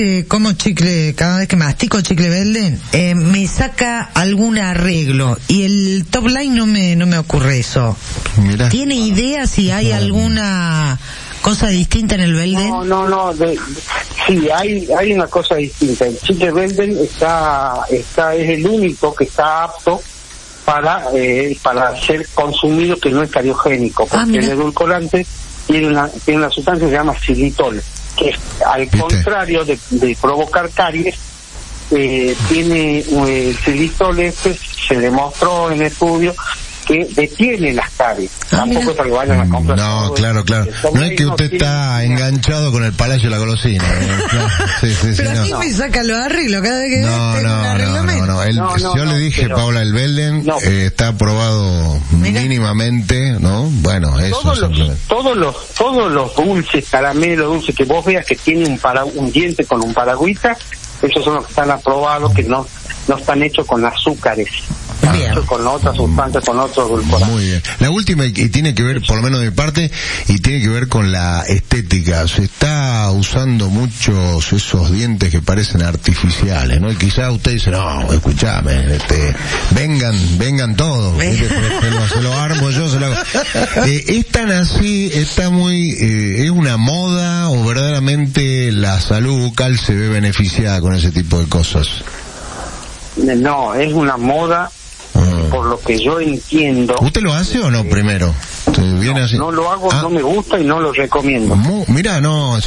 Como chicle, cada vez que mastico chicle verde, me saca algún arreglo y el top line no me ocurre eso. Mirá. ¿Tiene idea si hay alguna cosa distinta en el Belden? No, sí, hay una cosa distinta. El chicle Belden es el único que está apto para ser consumido, que no es cariogénico, porque el edulcorante tiene una sustancia que se llama xilitol, que al contrario de provocar caries, tiene el xilitol se demostró en estudios que detiene las caries. Tampoco es que vayan a comprar. No, claro. No es que usted está enganchado con el Palacio de la Golosina. Pero a mí me saca los arreglos cada vez que no. Yo le dije, pero, Paula, el Belden está aprobado mínimamente, ¿no? Bueno, eso. Todos los dulces, caramelos, dulces que vos veas que tiene un diente con un paragüita, esos son los que están aprobados, que no están hechos con azúcares. Con otras sustancias, con otros edulcorantes. Muy bien. La última, y tiene que ver, por lo menos de mi parte, y tiene que ver con la estética. Se está usando muchos esos dientes que parecen artificiales, ¿no? Y quizás usted dice, no, escúchame, vengan todos, se lo armo yo, se lo hago. ¿Es tan así, está muy, es una moda o verdaderamente la salud bucal se ve beneficiada con ese tipo de cosas? No, es una moda. Por lo que yo entiendo. ¿Usted lo hace o no primero? No lo hago, no me gusta y no lo recomiendo. Mirá,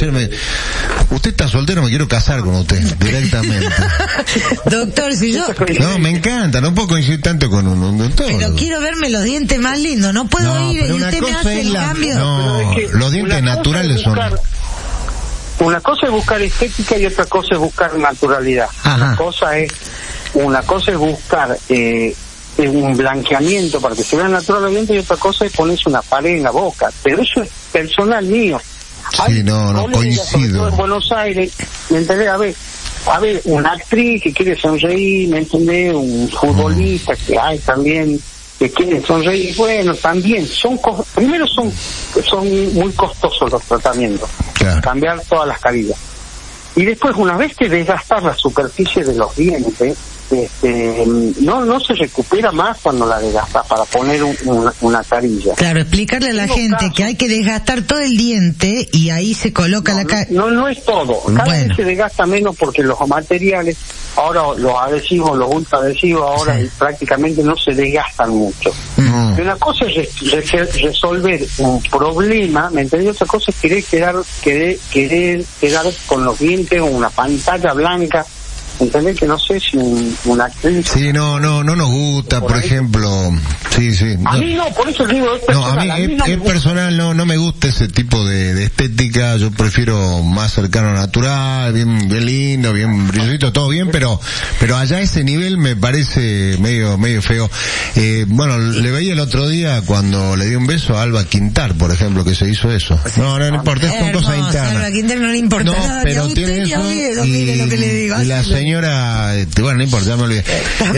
usted está soltero, me quiero casar con usted, directamente. Doctor, si yo... No, me encanta, no puedo coincidir tanto con un doctor. Pero quiero verme los dientes más lindos, no puedo ir y usted me hace el cambio. No, es que los dientes naturales son... Una cosa es buscar estética y otra cosa es buscar naturalidad. Una cosa es buscar un blanqueamiento para que se vea naturalmente, y otra cosa es ponerse una pared en la boca, pero eso es personal mío. Sí, no coincido. En Buenos Aires, ¿me entendés? A ver, una actriz que quiere sonreír, ¿me entendés? Un futbolista que hay también que quiere sonreír, bueno, también primero son muy costosos los tratamientos, cambiar todas las carillas, y después, una vez que desgastas la superficie de los dientes, no se recupera más cuando la desgastas para poner una carilla. Claro, explicarle a la gente que hay que desgastar todo el diente y ahí se coloca la carilla. No es todo. Cada vez se desgasta menos porque los materiales, ahora los adhesivos, los ultraadhesivos, ahora prácticamente no se desgastan mucho. Y una cosa es resolver un problema, ¿me entendés? Otra cosa es querer quedar con los dientes o una pantalla blanca. ¿Entendés? Que no sé si una actriz... Sí, no nos gusta, por ejemplo... Sí. A mí no, por eso digo, es personal. A mí es personal, no me gusta ese tipo de estética. Yo prefiero más cercano a natural, bien lindo, bien brillito, todo bien, pero allá ese nivel me parece medio feo. Bueno, le veía el otro día cuando le di un beso a Alba Quintar, por ejemplo, que se hizo eso. No importa, es con cosas internas. A Alba Quintar no le importa nada, pero tiene eso, mire lo que le digo. Y la señora, bueno, no importa, ya me olvidé.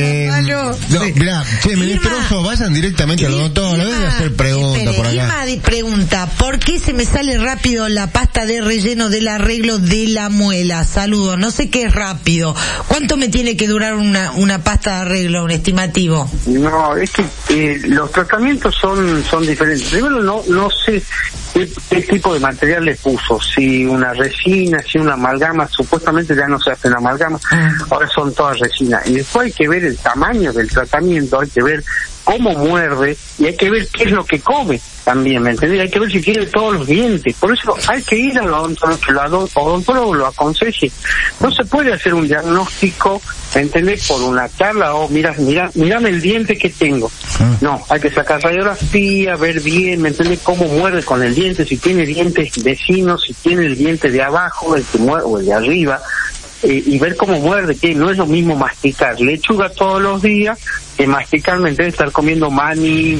Mirá, menesteroso, vayan directamente al doctor, no deben hacer preguntas por acá. Irma pregunta, ¿por qué se me sale rápido la pasta de relleno del arreglo de la muela? Saludos, no sé qué es rápido. ¿Cuánto me tiene que durar una pasta de arreglo, un estimativo? No, es que los tratamientos son diferentes. Primero, no sé qué tipo de material les puso, si una resina, si una amalgama. Supuestamente ya no se hacen amalgama, ahora son todas resinas. Y después hay que ver el tamaño del tratamiento, hay que ver cómo muerde y hay que ver qué es lo que come también, ¿me entendés? Hay que ver si tiene todos los dientes. Por eso hay que ir al odontólogo, que el odontólogo lo aconseje. No se puede hacer un diagnóstico, ¿me entendés? Por una charla o mírame el diente que tengo. No, hay que sacar radiografía, ver bien, ¿me entendés? Cómo muerde con el diente, si tiene dientes vecinos, si tiene el diente de abajo, el que muerde, o el de arriba. Y ver cómo muerde, que no es lo mismo masticar lechuga todos los días que masticar, ¿me entiendes? Estar comiendo maní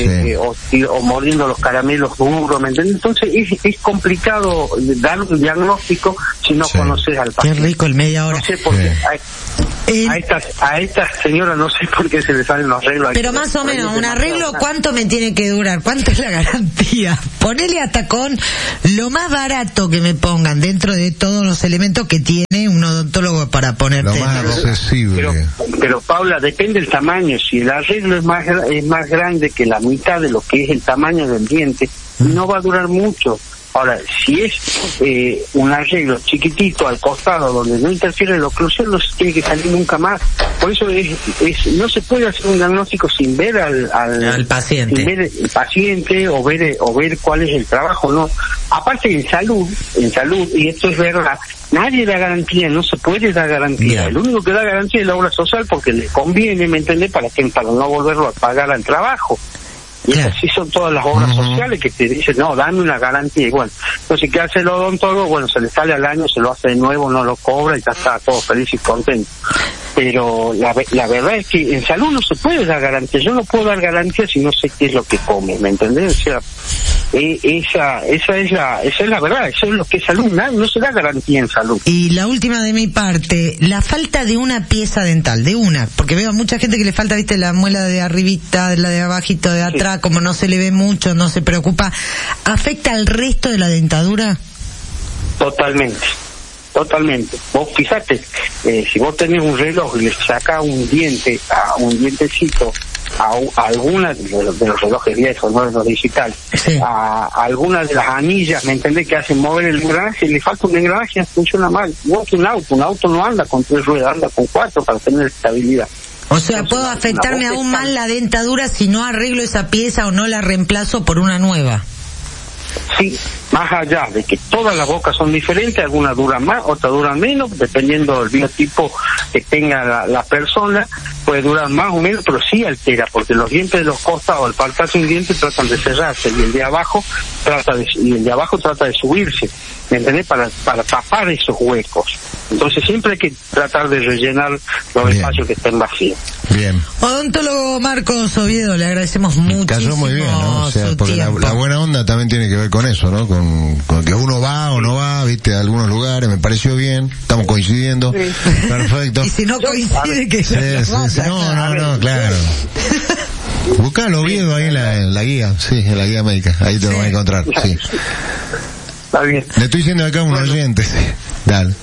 o mordiendo los caramelos duros, ¿me entiendes? Entonces es complicado dar un diagnóstico si no conoces al paciente. Qué rico el media hora. No sé por qué. A esta señora no sé por qué se le salen los arreglos. Pero más o menos, un arreglo, ¿cuánto me tiene que durar? ¿Cuánto es la garantía? Ponele hasta con lo más barato que me pongan dentro de todos los elementos que tiene un odontólogo para ponerte. Lo más accesible. Pero Paula, depende del tamaño. Si el arreglo es más grande que la mitad de lo que es el tamaño del diente, no va a durar mucho. Ahora, si es un arreglo chiquitito al costado donde no interfiere la oclusión, no se tiene que salir nunca más. Por eso no se puede hacer un diagnóstico sin ver al paciente, sin ver el paciente o ver cuál es el trabajo, no. Aparte en salud, y esto es verdad, nadie da garantía, no se puede dar garantía. Bien. El único que da garantía es la obra social porque le conviene, ¿me entiendes? Para no volverlo a pagar al trabajo. Y claro. así son todas las obras sociales que te dicen, no, dame una garantía igual. Entonces, ¿qué hace el odontólogo? Bueno, se le sale al año, se lo hace de nuevo, no lo cobra y ya está todo feliz y contento. Pero la verdad es que en salud no se puede dar garantía. Yo no puedo dar garantía si no sé qué es lo que come, ¿me entendés? O sea, esa es la verdad, eso es lo que es salud, no se da garantía en salud. Y la última de mi parte, la falta de una pieza dental, porque veo a mucha gente que le falta, viste, la muela de arribita, la de abajito, de atrás, sí. Como no se le ve mucho, no se preocupa, ¿afecta al resto de la dentadura? Totalmente. Vos fíjate, si vos tenés un reloj y le sacás un dientecito a alguna de los relojes viejos, no de los digitales, sí. A alguna de las anillas, ¿me entendés? Que hacen mover el engranaje, le falta un engranaje, funciona mal. Igual que un auto no anda con 3 ruedas, anda con 4 para tener estabilidad. O sea, ¿puedo afectarme aún más la dentadura si no arreglo esa pieza o no la reemplazo por una nueva? Sí, más allá de que todas las bocas son diferentes, algunas duran más, otras duran menos, dependiendo del biotipo que tenga la persona, puede durar más o menos, pero sí altera, porque los dientes de los costados, al faltarse un diente, tratan de cerrarse, y el de abajo trata de subirse, ¿me entendés? Para tapar esos huecos. Entonces siempre hay que tratar de rellenar los espacios que estén vacíos. Bien. Odontólogo Marcos Oviedo, le agradecemos muchísimo. Cayó muy bien, ¿no? O sea, porque la buena onda también tiene que ver con eso, ¿no? Con que uno va o no va, viste, a algunos lugares, me pareció bien, estamos coincidiendo. Sí. Perfecto. Y si no coincide, que sí. No, claro. Buscalo, Oviedo, ahí en la guía, sí, en la guía médica, ahí te lo vas a encontrar, sí. Está bien. Le estoy diciendo acá a un oyente, sí. Dale.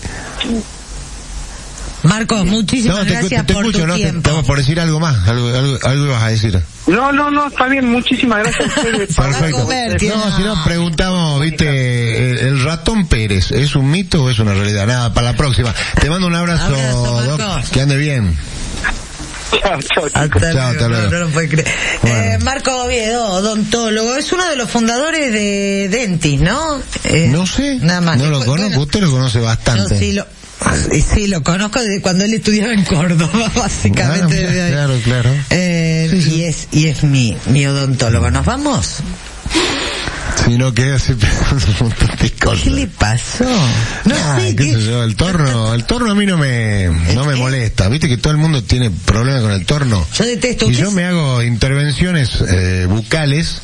Marcos, muchísimas gracias por escucho, tu tiempo. Te vamos por decir algo más, algo ibas a decir. No, está bien, muchísimas gracias a ustedes. Perfecto. Si no preguntamos, viste, el ratón Pérez, ¿es un mito o es una realidad? Nada, para la próxima. Te mando un abrazo Doc, que ande bien. Chao. Hasta luego. No lo puede creer. Bueno. Marco Oviedo, odontólogo, es uno de los fundadores de Dentis, ¿no? No sé, nada más. No lo conozco, usted lo conoce bastante. Yo sí, lo conozco desde cuando él estudiaba en Córdoba, básicamente. Claro. Sí. Y es mi odontólogo. ¿Nos vamos? Si no queda siempre un montón de cosas. ¿Qué le pasó? No sé. ¿Qué sé yo? El torno a mí no me molesta. Viste que todo el mundo tiene problemas con el torno. Yo detesto. Y yo me hago intervenciones bucales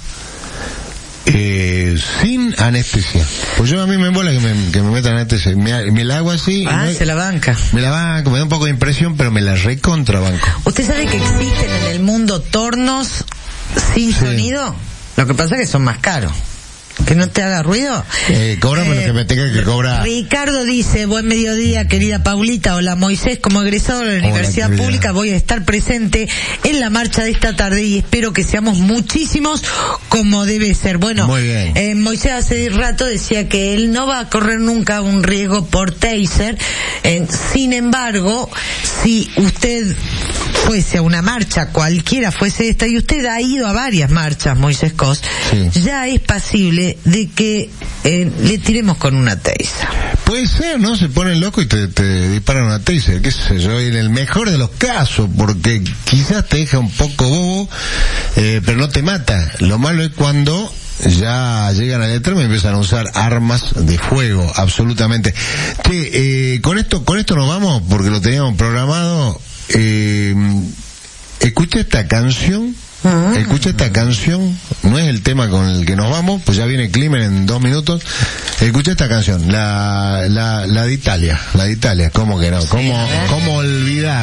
sin anestesia. Pues a mí me embola que me metan anestesia. Me la hago así. Se la banca. Me la banco, me da un poco de impresión, pero me la recontrabanco. ¿Usted sabe que existen en el mundo tornos sin sonido? Lo que pasa es que son más caros. ¿Que no te haga ruido? Cóbrame lo que me tenga que cobrar. Ricardo dice, buen mediodía, querida Paulita. Hola, Moisés, como egresado de la Universidad Pública voy a estar presente en la marcha de esta tarde y espero que seamos muchísimos como debe ser. Bueno, muy bien. Moisés hace rato decía que él no va a correr nunca un riesgo por taser. Sin embargo, si usted fuese a una marcha, cualquiera fuese esta, y usted ha ido a varias marchas, Moisés Cos, ya es pasible de que le tiremos con una taser. Puede ser, ¿no? Se ponen locos y te disparan una taser, qué sé yo, en el mejor de los casos, porque quizás te deja un poco bobo, pero no te mata. Lo malo es cuando ya llegan al extremo y empiezan a usar armas de fuego, absolutamente. Con esto nos vamos, porque lo teníamos programado. Escucha esta canción. No es el tema con el que nos vamos, pues ya viene Climen en 2 minutos. Escucha esta canción, la de Italia, ¿cómo que no? ¿Cómo olvidar?